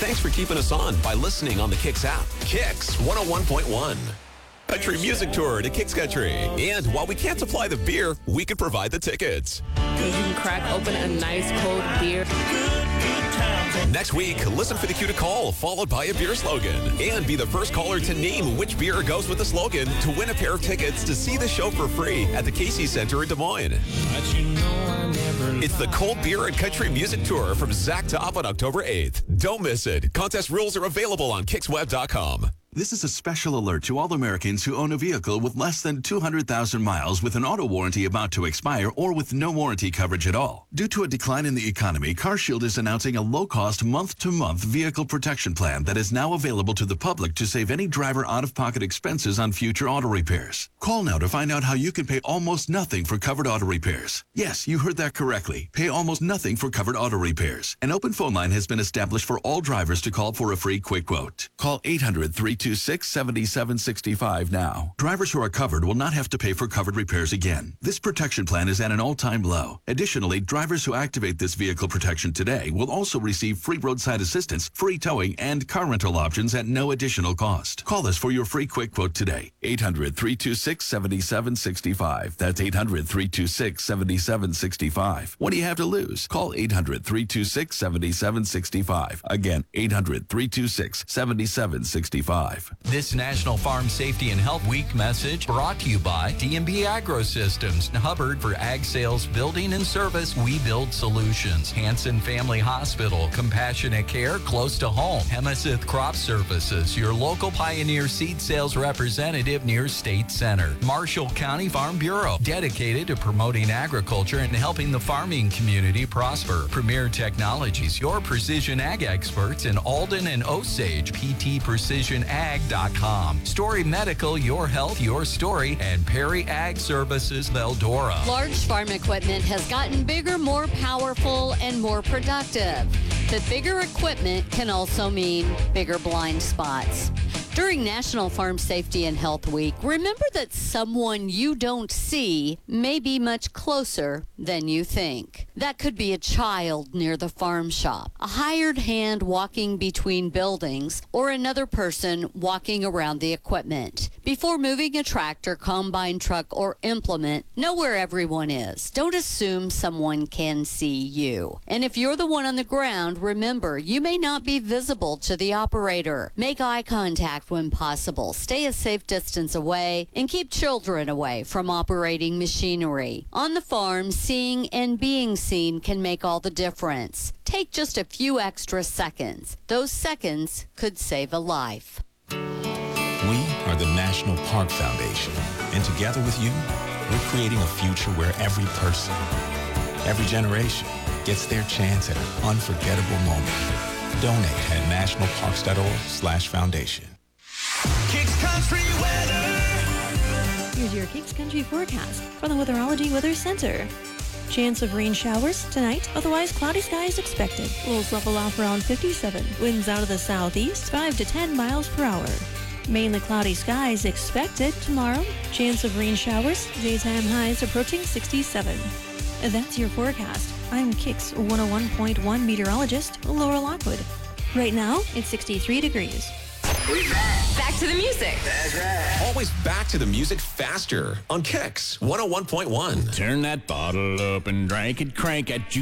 thanks for keeping us on by listening on the Kicks app. Kicks 101.1. Country music tour to Kicks Country. And while we can't supply the beer, we can provide the tickets. You can crack open a nice cold beer. Next week, listen for the cue to call, followed by a beer slogan. And be the first caller to name which beer goes with the slogan to win a pair of tickets to see the show for free at the Casey Center in Des Moines. It's the Cold Beer and Country Music Tour from Zack Top on October 8th. Don't miss it. Contest rules are available on kicksweb.com. This is a special alert to all Americans who own a vehicle with less than 200,000 miles with an auto warranty about to expire or with no warranty coverage at all. Due to a decline in the economy, CarShield is announcing a low-cost month-to-month vehicle protection plan that is now available to the public to save any driver out-of-pocket expenses on future auto repairs. Call now to find out how you can pay almost nothing for covered auto repairs. Yes, you heard that correctly. Pay almost nothing for covered auto repairs. An open phone line has been established for all drivers to call for a free quick quote. Call 800-326-7765 now. Drivers who are covered will not have to pay for covered repairs again. This protection plan is at an all-time low. Additionally, drivers who activate this vehicle protection today will also receive free roadside assistance, free towing, and car rental options at no additional cost. Call us for your free quick quote today. 800-326-7765. That's 800-326-7765. What do you have to lose? Call 800-326-7765. Again, 800-326-7765. This National Farm Safety and Health Week message brought to you by D&B Agro-Systems, Hubbard for Ag Sales Building and Service. We build solutions. Hanson Family Hospital, compassionate care close to home. Hemasith Crop Services, your local Pioneer seed sales representative near State Center. Marshall County Farm Bureau, dedicated to promoting agriculture and helping the farming community prosper. Premier Technologies, your precision ag experts in Alden and Osage. PTPrecisionAg.com. Story Medical, your health, your story. And Perry Ag Services, Veldora. Large farm equipment has gotten bigger, more powerful, and more productive. But bigger equipment can also mean bigger blind spots. During National Farm Safety and Health Week, remember that someone you don't see may be much closer than you think. That could be a child near the farm shop, a hired hand walking between buildings, or another person walking around the equipment. Before moving a tractor, combine truck, or implement, know where everyone is. Don't assume someone can see you. And if you're the one on the ground, remember, you may not be visible to the operator. Make eye contact when possible. Stay a safe distance away and keep children away from operating machinery. On the farm, seeing and being seen can make all the difference. Take just a few extra seconds. Those seconds could save a life. We are the National Park Foundation, and together with you, we're creating a future where every person, every generation gets their chance at an unforgettable moment. Donate at nationalparks.org/foundation. Kicks Country weather. Here's your Kicks Country forecast from the Weatherology Weather Center. Chance of rain showers tonight, otherwise cloudy skies expected. Lows level off around 57. Winds out of the southeast, 5 to 10 miles per hour. Mainly cloudy skies expected tomorrow. Chance of rain showers, daytime highs approaching 67. That's your forecast. I'm Kicks 101.1 meteorologist Laura Lockwood. Right now, it's 63 degrees. Back to the music. That's right. Always back to the music faster on Kicks 101.1. Turn that bottle up and drink it, crank it,